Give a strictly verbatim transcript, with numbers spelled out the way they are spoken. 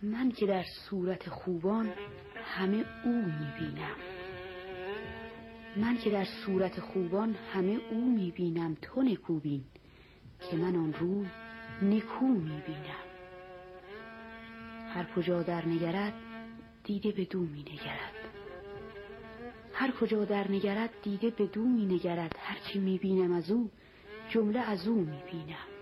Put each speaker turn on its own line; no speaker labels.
من که در صورت خوبان همه او میبینم، من که در صورت خوبان همه او میبینم. تو نکو بین که من آن روی نکو میبینم. هر کجا در نگرد دیده به دو مینگرد، هر کجا در نگرد دیده به دو مینگرد. هرچی میبینم از او جمله از او میبینم.